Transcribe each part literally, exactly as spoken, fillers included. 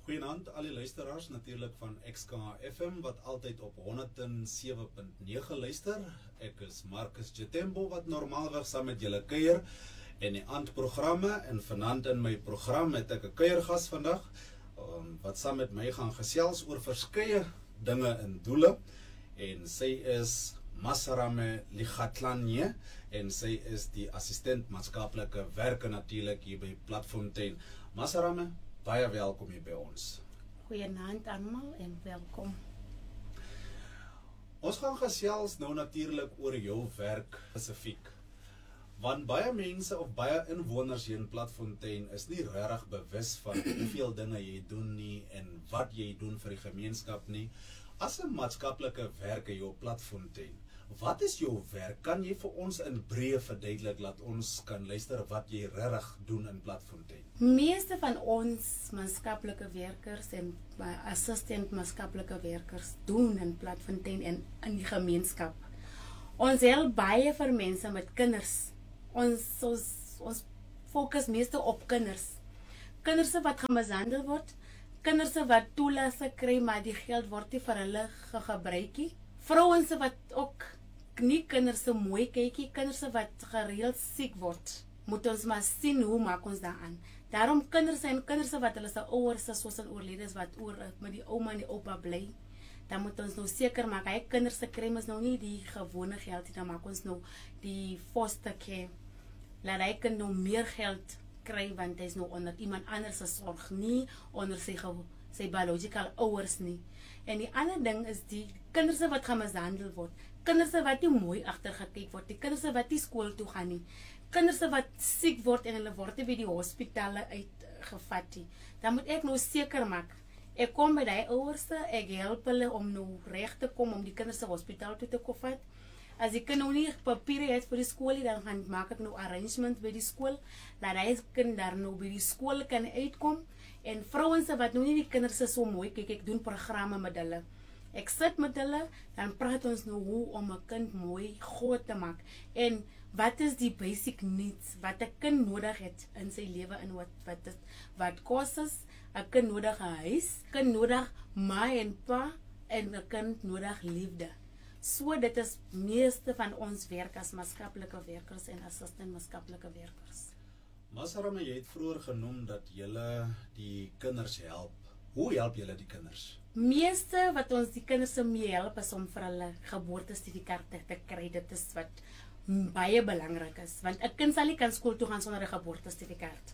Goeienaand al die luisteraars natuurlik van X K F M wat altyd op honderd sewe punt nege luister. Ek is Marcus Jetembo wat normaalweg saam met julle kuier en die aandprogramme en vanaand in my program het ek 'n kuiergas vandag um, wat saam met my gaan gesels oor verskeie dinge en doele en sy is Masarame Ligatlanye en sy is die assistent maatskaplike werker natuurlik hier by Platfontein. Masarame, baie welkom hier by ons. Goeienaand almal en welkom. Ons gaan gesels nou natuurlik oor jou werk spesifiek. Want baie mense of baie inwoners hier in Platfontein is nie regtig bewus van hoeveel dinge jy doen nie en wat jy doen vir die gemeenskap nie. As 'n maatskaplike werker hier op Platfontein, wat is jou werk? Kan jy vir ons in breë verduidelik laat ons kan luister wat jy regtig doen in Platfontein? Meeste van ons maatskaplike werkers en assistent maatskaplike werkers doen in Platfontein en in die gemeenskap. Ons help baie vir mense met kinders. Ons ons, ons fokus meeste op kinders. Kinders wat gemishandel word, kinders wat toelasse kry maar die geld word nie vir hulle gebruik nie. Vrouens wat ook nie kinders so mooi kykie, kinders wat gereeld siek word, moet ons maar sien hoe maak ons daaraan. Daarom kinders en kinders wat hulle se ouers soos in oorledes wat oor met die ouma en die oupa bly, dan moet ons nou seker maak hy kinders se kry mos nou nie die gewone geld nie, dan maak ons nou die foster care. Laat hy kan nou meer geld kry want hy is nou onder iemand anders se sorg nie, onder sy sy biological ouers nie. En die ander ding is die kinders wat gemishandel word, kinders wat nie mooi agtergekyk word, die kinders wat nie skool toe gaan nie, kinders wat siek word en hulle word by die hospitale uitgevat nie. Dan moet ek nou seker maak, ek kom by die ouers, ek help hulle om nou reg te kom om die kinders se hospitaal toe te kom vat. As die kind nou nie papiere het vir die skool, dan gaan maak ek nou arrangement by die skool, dat hy kind daar nou by die skool kan uitkom. En vrouens wat nou nie die kinders so mooi kyk, ek doen programme met hulle. Ek sit met hulle, dan praat ons nou hoe om 'n kind mooi groot te maak. En wat is die basic needs wat 'n kind nodig het in sy lewe en wat wat is, wat kos is, 'n kind nodig 'n huis, 'n kind nodig ma en pa en 'n kind nodig liefde. So dit is meeste van ons werk as maatskaplike werkers en assistent maatskaplike werkers. Masarame, jy het vroeër genoem dat julle die kinders help. Hoe help julle die kinders? Meeste wat ons die kinders mee help is om vir hulle geboortesertifikate te kry. Dit is wat baie belangrik is, want 'n kind sal nie kan skool toe gaan sonder 'n geboortesertifikaat.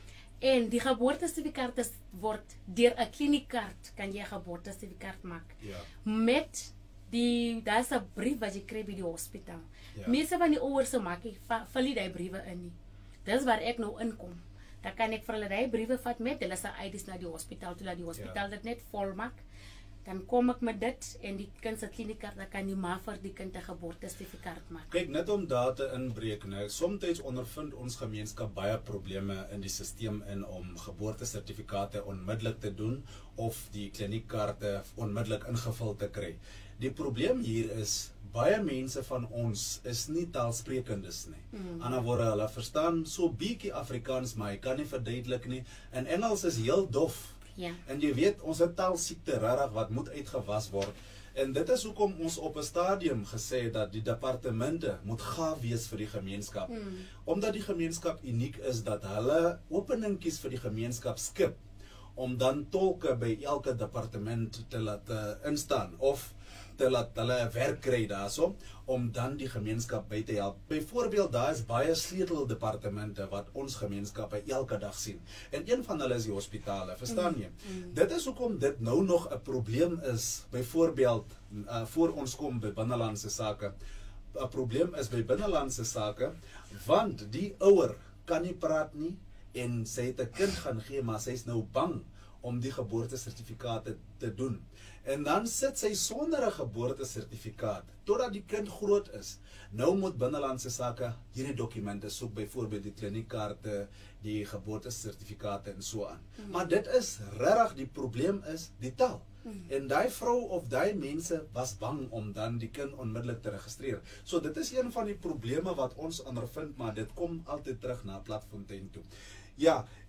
En die geboortesertifikaat word deur 'n kliniekkaart kan jy 'n geboortesertifikaat maak. Ja. Met die daar's 'n brief wat jy kry by die hospitaal. Ja. Meeste van die ouers se maak jy vul nie daai briewe in nie. Dis waar ek nou inkom. Dan kan ek vir hulle daai briewe vat met hulle se I Ds na die hospitaal toe, laat die hospitaal dit net vol maak. Dan kom ek met dit en die kind se kliniekkaart, dan kan die ma vir die kind 'n geboortesertifikaat maak. Kyk, net om daar te inbreek, nou, soms ondervind ons gemeenskap baie probleme in die stelsel in om geboortesertifikate onmiddellik te doen of die kliniekkaarte onmiddellik ingevul te kry. Die probleem hier is, baie mense van ons is nie taalsprekendes nie. Mm. Ander woorde, hulle verstaan so bietjie Afrikaans, maar hy kan nie verduidelik nie. En Engels is heel dof. Ja. En jy weet, ons het taalsiekte regtig wat moet uitgewas word. En dit is hoekom ons op 'n stadium gesê het dat die departemente moet gaaf wees vir die gemeenskap. Mm. Omdat die gemeenskap uniek is dat hulle openingkies vir die gemeenskap skep om dan tolke by elke departement te laat uh, instaan of te laat hulle werk kry daarso om dan die gemeenskap by te help. Byvoorbeeld, daar is baie sleuteldepartemente wat ons gemeenskappe elke dag sien. En een van hulle is die hospitale, verstaan jy? Mm, mm. Dit is hoekom dit nou nog 'n probleem is. Byvoorbeeld, uh, voor ons kom by binnelandse sake. 'n Probleem is by binnelandse sake want die ouer kan nie praat nie en sy het 'n kind gaan gee, maar sy is nou bang om die geboortesertifikate te doen. En dan sit sy sonder 'n geboortesertifikaat totdat die kind groot is. Nou moet binnelandse sake hierdie dokumente soek, byvoorbeeld die kliniekkaarte, die geboortesertifikate en so aan. Mm. Maar dit is regtig die probleem is die taal. Mm. En daai vrou of daai mense was bang om dan die kind onmiddellik te registreer. So dit is een van die probleme wat ons ondervind, maar dit kom altyd terug na Platfontein toe. Ja,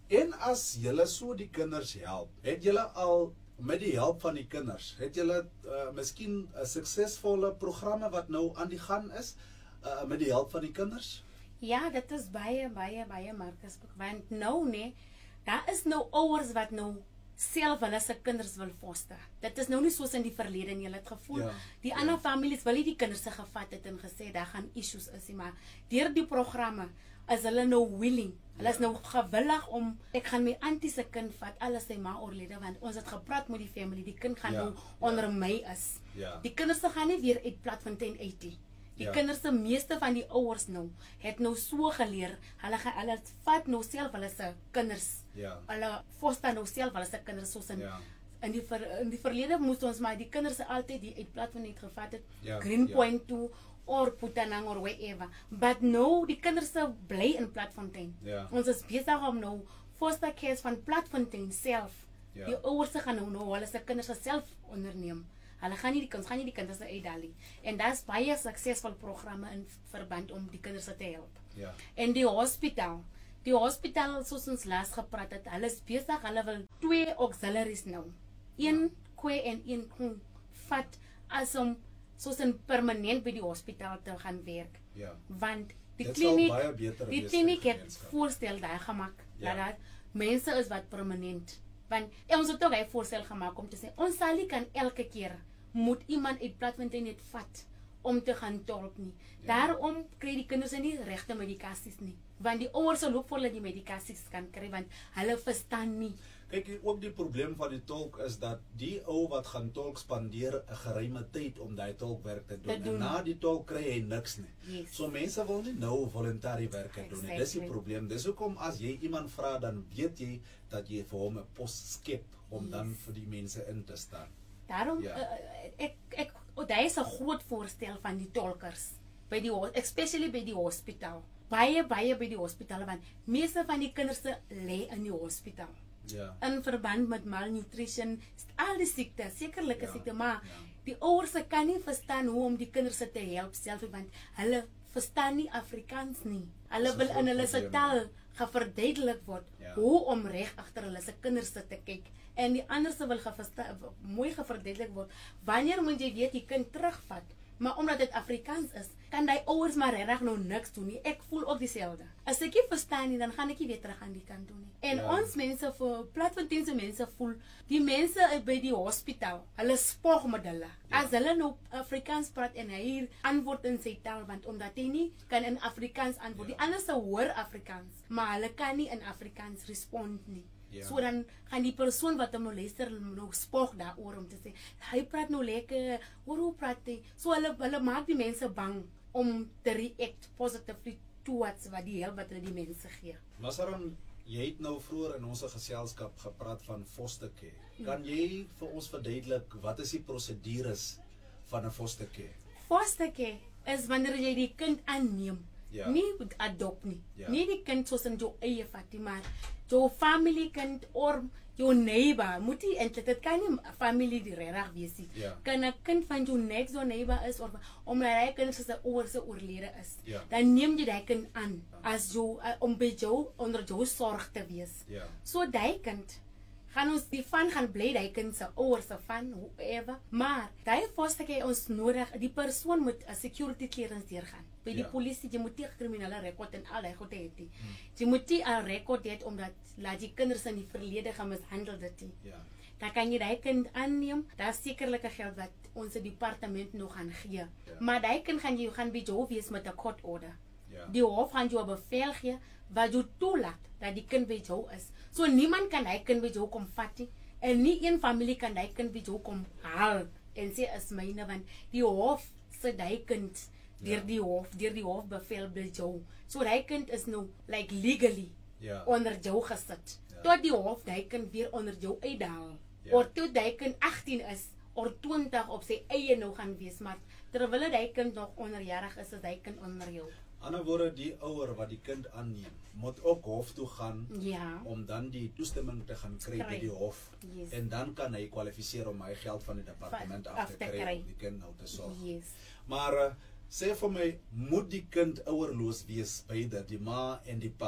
En as julle so die kinders help, het julle al met die hulp van die kinders, het julle uh, miskien 'n suksesvolle programme wat nou aan die gang is uh, met die hulp van die kinders? Ja, dit is baie, baie, baie Marcus, want nou nee, daar is nou ouers wat nou self hulle se kinders wil foster. Dit is nou nie soos in die verlede nie, hulle het gevoel, Ja, die ja. ander families wil nie die kinders se gevat het en gesê, daar gaan issues is nie, maar deur die programme is hulle nou willing, hulle is Ja. nou gewillig om, ek gaan my auntie se kind vat, alles sy ma oorlede, want ons het gepraat met die family, die kind gaan Ja, nou ja. onder my is. Ja. Die kinders se gaan nie weer uit Platfontein uit nie. Die Ja. kinders, se meeste van die ouers nou, het nou so geleer, hulle gaan, hulle vat nou self hulle se kinders, Ja. hulle foster nou self hulle se kinders, soos in, Ja. in, die ver, in die verlede moes ons maar die kinders altyd die uit Platfontein het gevat het, Ja, Greenpoint ja. toe, or Putanang or wherever, but nou, die kinders se bly in Platfontein. Ja. Ons is besig om nou foster cares van Platfontein self, Ja. die ouers se gaan nou nou hulle se kinders self onderneem. Hulle gaan nie die kinders gaan nie die kinders uitdaal nie. En daar's baie suksesvolle programme in verband om die kinders te help. Ja. En die hospitaal, die hospitaal soos ons laas gepraat het, hulle is besig, hulle wil twee auxiliaries nou. Een kwe en een groen vat as om soos 'n permanent by die hospitaal te gaan werk. Ja. Want die Dit sal kliniek, baie beter die wees kliniek vir die het gemeenskap. voorstel daar gemaak, Ja. dat daar mense is wat permanent. Want en ons het ook 'n voorstel gemaak om te sê, ons sal nie kan elke keer moet iemand uit Platfontein net vat om te gaan tolk nie. Ja. Daarom kry die kinders nie regte medikasies nie. Want die ouers sal loop vir hulle die medikasies kan kry, want hulle verstaan nie. Kyk, ook die probleem van die tolk is dat die ou wat gaan tolk spandeer 'n geruime tyd om daai tolkwerk te doen. Te doen. En na die tolk kry hy niks nie. Yes. So mense wil nie nou voluntary werk doen nie. Dis die Exactly. probleem. Dis hoekom as jy iemand vra, dan weet jy dat jy vir hom 'n pos skep om Yes. dan vir die mense in te staan. Daarom, Ja. uh, ek, ek, oh, daar is 'n groot voorstel van die tolkers, by die, ho- especially by die hospitaal. Baie, baie by die hospitaal, want meeste van die kinders lê in die hospitaal. Ja. In verband met malnutrition, al die siektes, sekerlike Ja, siekte, maar ja. die ouers kan nie verstaan hoe om die kinders te help self, want hulle verstaan nie Afrikaans nie. Hulle Dis 'n wil in groot hulle se probleem, taal geverduidelik word, Ja. hoe om reg agter hulle se kinders te kyk. En die ander se wil geversta- mooi geverduidelik word. Wanneer moet jy weet jy kind terugvat? Maar omdat dit Afrikaans is, kan die ouers maar regtig nou niks doen nie. Ek voel ook dieselfde. As ek nie verstaan nie, dan gaan ek nie weer terug aan die kant toe nie. En Ja. ons mense vir Platfonteinse mense voel, die mense by die hospitaal, hulle spog met hulle. Ja. As hulle nou Afrikaans praat en hy hier antwoord in sy taal, want omdat hy nie kan in Afrikaans antwoord. Ja. Die ander se hoor Afrikaans, maar hulle kan nie in Afrikaans respond nie. Ja. So dan gaan die persoon wat hom nou luister nou spog daaroor om te sê, hy praat nou lekker, hoor hoe praat hy? So hulle hulle maak die mense bang om te react positively towards wat die help wat hulle die mense gee. Masaran, jy het nou vroeër in ons geselskap gepraat van foster care. Kan jy vir ons verduidelik wat is die prosedures van 'n foster care? Foster care is wanneer jy die kind aanneem. Ja. Nie adopt nie. Ja. Nie die kind soos in jou eie vat nie, maar jou family kind or jou neighbor. Moet nie eintlik, dit kan nie familie die regtig wees nie. Ja. Kan 'n kind van jou next door neighbor is of omdat hy kind se ouers se oorlede is. Ja. Dan neem jy daai kind aan as jou uh, om by jou onder jou sorg te wees. Ja. So daai kind gaan ons die van gaan bly daai kind se ouers se van whoever, maar daai foster care ons nodig, die persoon moet 'n security clearance deurgaan. By die Ja. polisie, jy moet nie 'n kriminele rekord en al daai goed hê nie. Jy moet nie 'n rekord hê omdat laat die kinders in die verlede gemishandel dit nie. Ja. Dan kan jy daai kind aanneem. Daar's sekerlike geld wat ons departement nog gaan gee. Ja. Maar daai kind gaan jy gaan by jou wees met 'n court order. Ja. Die hof gaan jou 'n bevel gee wat jou toelaat dat die kind by jou is. So niemand kan daai kind by jou kom vat nie. En nie een familie kan daai kind by jou kom haal en sê is myne, want die hof sê daai kind deur Ja. die hof, deur die hof bevel by jou. So daai kind is nou like legally Ja. onder jou gesit. Ja. Tot die hof daai kind weer onder jou uithaal. Ja. Of tot daai kind agttien is of twintig op sy eie nou gaan wees, maar terwyl daai kind nog onderjarig is, is daai kind onder jou. Ander woorde, die ouer wat die kind aanneem, moet ook hof toe gaan Ja. om dan die toestemming te gaan kry by Kry. die hof. Yes. En dan kan hy kwalifiseer om hy geld van die departement Van- af af te te kry kry. om die kind nou te sorg. Yes. Maar uh, sê vir my, moet die kind ouerloos wees beide, die ma en die pa?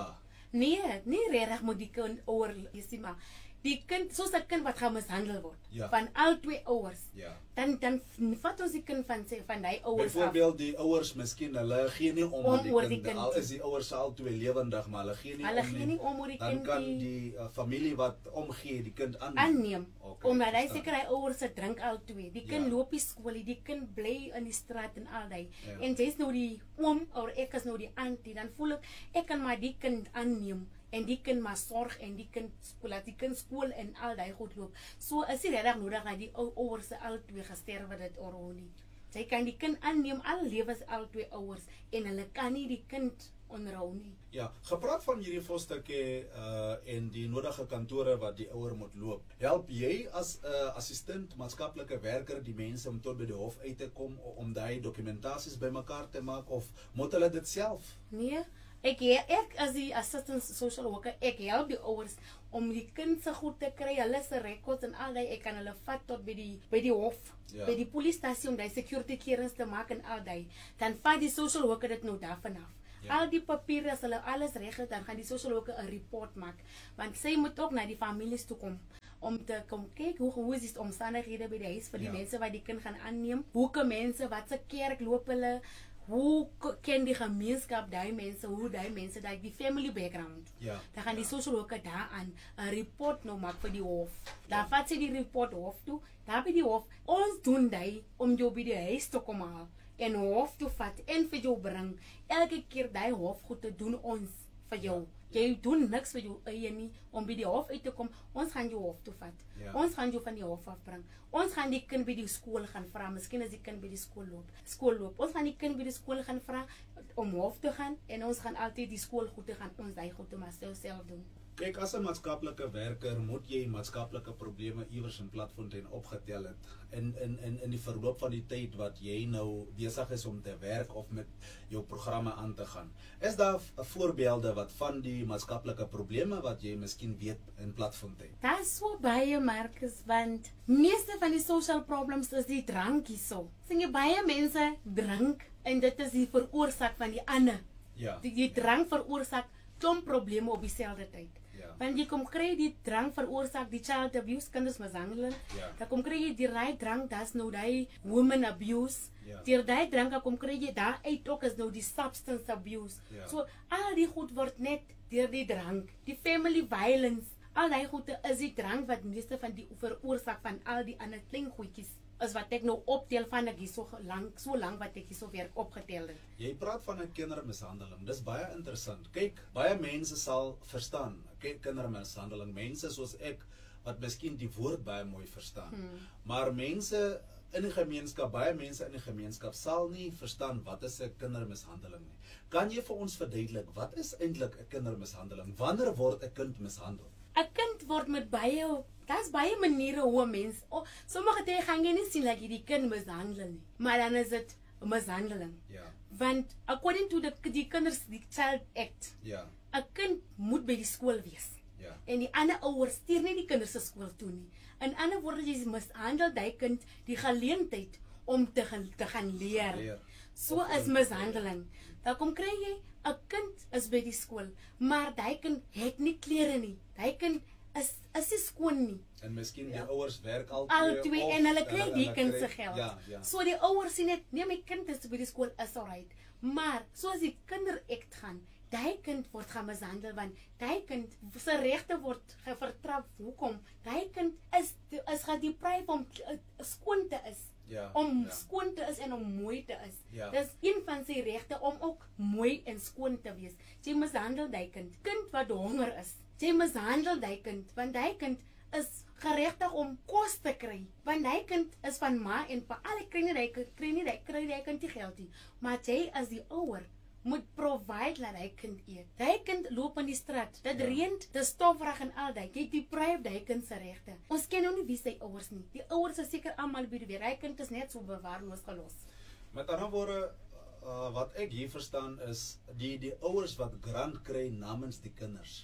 Nee, nie regtig moet die kind ouer is nie, maar die kind, soos 'n kind wat gaan mishandel word, Ja. van al twee ouers, Ja. dan dan vat ons die kind van sy van die ouers af. Byvoorbeeld die ouers miskien hulle gee nie om, Om met die oor kind, die kind. al is die ouers al twee lewendig, maar hulle gee nie Hulle om gee nie om oor die dan kind kan die- die uh, familie wat omgee die kind aan aanneem. Okay, Omdat hy verstaan. seker hy ouers se drink al twee. Die kind Ja. loop nie skool nie, die kind bly in die straat en al daai. Ja. En jy's nou die oom of ek is nou die auntie, dan voel ek ek kan maar die kind aanneem en die kind maar sorg en die kind skool, laat die kind skool en al daai goed loop. So is dit regtig nodig dat die ou ouers se al twee gesterwe dit oor nie. Sy kan die kind aanneem al lewens al twee ouers en hulle kan nie die kind onderhou nie. Ja, gepraat van hierdie foster care uh en die nodige kantore wat die ouer moet loop. Help jy as 'n uh, assistent maatskaplike werker die mense om tot by die hof uit te kom o- om daai dokumentasies bymekaar te maak of moet hulle dit self? Nee, ek ek as die assistant social worker, ek help die ouers om die kind se goed te kry, hulle se rekords en al daai, ek kan hulle vat tot by die by die hof, Ja. by die polisiestasie om daai security clearance te maak en al daai. Dan vat die social worker dit nou daarvan af. Ja. Al die papiere, as hulle alles reg het, dan gaan die social worker 'n report maak, want sy moet ook na die families toe kom om te kom kyk hoe hoe is die omstandighede by die huis vir die Ja. mense wat die kind gaan aanneem. Hoeke mense, wat se kerk loop hulle? Hoe k- ken die gemeenskap daai mense, hoe daai mense, daai die family background. Ja. Dan gaan die Ja. social worker daaraan 'n report nou maak vir die hof. Dan vat sy die report hof toe. Daar by die hof, ons doen dit om jou by die huis te kom haal en hof toe vat en vir jou bring. Elke keer daai hofgoed te doen ons vir jou. Jy doen niks vir jou eie nie om by die hof uit te kom. Ons gaan jou hof toe vat. Ja. Ons gaan jou van die hof afbring. Ons gaan die kind by die skool gaan vra. Miskien as die kind by die skool loop. Skool loop. Ons gaan die kind by die skool gaan vra om hof te gaan en ons gaan altyd die skool goed te gaan ons daai goed te maar self doen. Kyk, as 'n maatskaplike werker moet jy maatskaplike probleme iewers in Platfontein opgetel het. In in in in die verloop van die tyd wat jy nou besig is om te werk of met jou programme aan te gaan. Is daar v- voorbeelde wat van die maatskaplike probleme wat jy miskien weet in Platfontein? Daar is so baie Marcus, want meeste van die social problems is die drank hierso. Sien jy baie mense drink en dit is die veroorsaak van die ander. Ja. Die, die drank veroorsaak klomp probleme op dieselfde tyd. Ja. Want jy kom kry die drank veroorsaak die child abuse, kindersmishandeling. Ja. Dan kom kry jy die right drank, dis nou die woman abuse. Ja. Deur daai drank dan kom kry jy daar uit ook is nou die substance abuse. Ja. So al die goed word net deur die drank, die family violence, al die goede is die drank wat meeste van die veroorsaak van al die ander klein goedjies. Is wat ek nou optel van ek hier so lank, so lank wat ek hier so werk opgetel het. Jy praat van 'n kindermishandeling. Dis baie interessant. Kyk, baie mense sal verstaan. Kyk, kindermishandeling, mense soos ek wat miskien die woord baie mooi verstaan. Hmm. Maar mense in die gemeenskap, baie mense in die gemeenskap sal nie verstaan wat is 'n kindermishandeling nie. Kan jy vir ons verduidelik wat is eintlik 'n kindermishandeling? Wanneer word 'n kind mishandel? 'n Kind word met baie, daar's baie maniere hoe 'n mens, oh, sommige tye gaan jy nie sien dat jy die kind mishandel nie, maar dan is dit 'n mishandeling. Ja. Want according to the die kinders die Child Act, Ja. 'n kind moet by die skool wees. Ja. En die ander ouers stuur nie die kinders se skool toe nie. In ander woorde, jy mishandel daai kind die geleentheid om te gaan te gaan leer. Leer. So Of is om- mishandeling. Dan kom kry jy 'n kind is by die skool, maar daai kind het nie klere nie. Daai kind is is nie skoon nie. En miskien Ja. die ouers werk al Al twee of en hulle kry hulle- die hulle kind kry- se geld. Ja, ja. So die ouers sien net, nee, my kind is by die skool, is alright. Maar soos die kinderakt gaan, daai kind word gaan mishandel want daai kind se regte word gevertrap. Hoekom? Daai kind is is gedeprive om uh, skoon te is. Ja, Om ja. skoon te is en om mooi te is. Ja. Dis een van sy regte om ook mooi en skoon te wees. Jy mishandel daai kind. Kind wat honger is. Jy mishandel daai kind want daai kind is geregtig om kos te kry. Want daai kind is van ma en pa. Al kry nie daai kind kry nie daai kry daai kind die geld nie. Maar jy as die ouer moet provide dat hy kind eet. Daai kind loop in die straat. Dit Ja. reën, dit stofreg en al daai. Jy deprive daai kind se regte. Ons ken nou nie wie sy ouers nie. Die ouers is seker almal by die weer. Daai kind is net so bewaarloos gelos. Met ander woorde, uh, wat ek hier verstaan is die die ouers wat grant kry namens die kinders.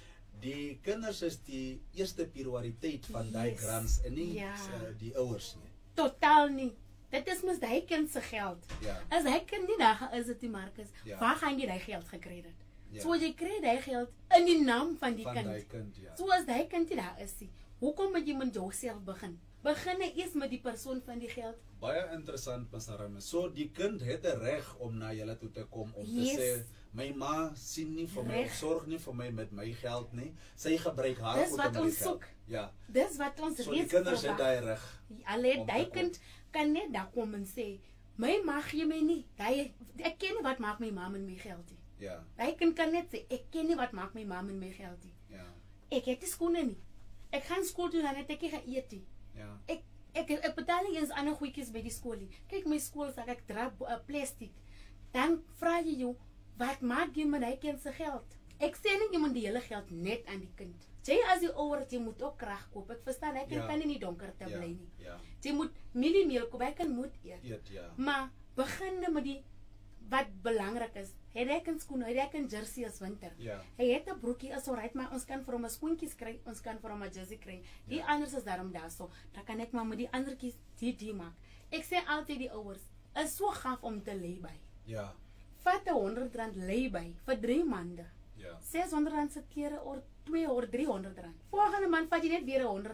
Die kinders is die eerste prioriteit van daai Yes. grants en nie Ja. uh, die ouers nie. Totaal nie. Dit is mos daai kind se geld. Ja. As hy kind nie daar is dit die Marcus. Ja. Waar gaan jy daai geld gekry het? Ja. So jy kry daai geld in die naam van die Van kind. die kind, ja. So as daai kind nie daar is nie, hoekom moet jy met jouself begin? Begin jy eers met die persoon van die geld. Baie interessant, Pastor Rames. So die kind het 'n reg om na julle toe te kom om Yes. te sê my ma sien nie vir my Reg. of sorg nie vir my met my geld nie. Sy gebruik haar Dis goed wat om ons die geld. soek. Ja. Dis wat ons So die reeds kinders het verwag. daai reg. Hulle om daai te kind kan net daar kom en sê, my ma gee my nie. Daai ek ken nie wat maak my ma met my geld nie. Ja. Daai kind kan net sê, ek ken nie wat maak my ma met my geld nie. Ja. Ek het nie skoene nie. Ek gaan skool toe dan het ek nie gaan eet nie. Ja. Ek ek ek betaal nie eens ander goedjies by die skool nie. Kyk my skoolsak, ek dra uh, plastiek. Dan vra jy jou, wat maak jy met daai kind se geld? Ek sê nie jy moet die hele geld net aan die kind. Jy as die ouer, jy moet ook krag koop. Ek verstaan, hy kind Ja. kan nie in die donker te Ja. bly nie. Ja. Jy moet mieliemeel koop, hy kan moet eet. Eet, ja. Maar begin nou met die wat belangrik is. Hy het 'n skoen, hy het 'n jersey as winter. Ja. Hy het 'n broekie as alright, maar ons kan vir hom 'n skoentjies kry, ons kan vir hom 'n jersey kry. Die Ja. anders is daarom daarso. Dan kan ek maar met die andertjies die die maak. Ek sê altyd die ouers, is so gaaf om te lê by. Ja. Vat 'n honderd rand lê by vir drie maande. Ja. seshonderd rand se kere of tweehonderd, driehonderd rand. Volgende maand vat jy net weer 'n honderd